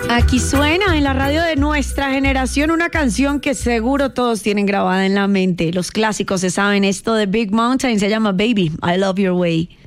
Aquí suena en la radio de nuestra generación una canción que seguro todos tienen grabada en la mente. Los clásicos se saben. Esto de Big Mountain se llama Baby, I Love Your Way.